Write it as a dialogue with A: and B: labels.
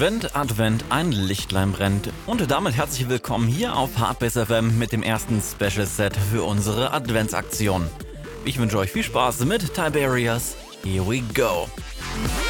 A: Advent, Advent, ein Lichtlein brennt. Und damit herzlich willkommen hier auf Hardbase FM mit dem ersten Special Set für unsere Adventsaktion. Ich wünsche euch viel Spaß mit Tiberius. Here we go.